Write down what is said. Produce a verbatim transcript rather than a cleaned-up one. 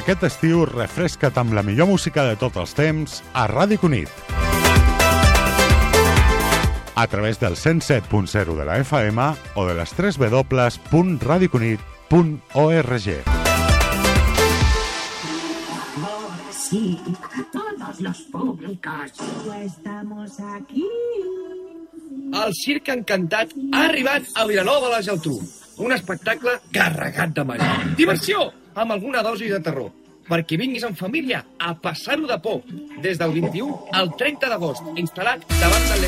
Aquest estiu refresca't amb la millor música de tots els temps a Ràdio Cunit. A través del cent set punt zero de la F M o de les tres w punt radiocunit punt org. Sí, todos los públicos. Estamos aquí. El Circ Encantat ha arribat a Vilanova de la Geltrú. Un espectacle carregat de màgia. Diversió, amb alguna dosi de terror. Perquè vinguis en família a passar-ho de por. Des del vint-i-u al trenta d'agost, instal·lat davant del